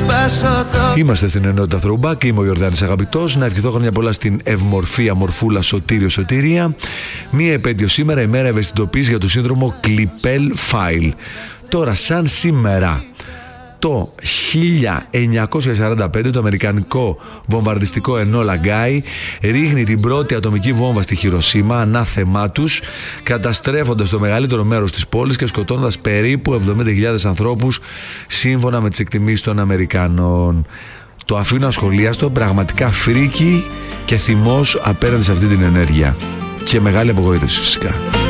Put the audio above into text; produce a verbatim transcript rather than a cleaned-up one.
Είμαστε στην ενότητα Throwback. Είμαι ο Ιορδάνης Αγαπητός. Να ευχηθώ χρόνια πολλά στην ευμορφή αμορφούλα Σωτήριο Σωτήρια. Μία επέτειο σήμερα, ημέρα ευαισθητοποίησης για το σύνδρομο Klippel-Feil. Τώρα, σαν σήμερα το χίλια εννιακόσια σαράντα πέντε, το αμερικανικό βομβαρδιστικό Enola Gay ρίχνει την πρώτη ατομική βόμβα στη Χιροσίμα, ανάθεμά τους, καταστρέφοντας το μεγαλύτερο μέρος της πόλης και σκοτώνοντας περίπου εβδομήντα χιλιάδες ανθρώπους, σύμφωνα με τις εκτιμήσεις των Αμερικανών. Το αφήνω ασχολίαστο, πραγματικά φρίκι και θυμός απέναντι σε αυτή την ενέργεια. Και μεγάλη απογοήτευση φυσικά.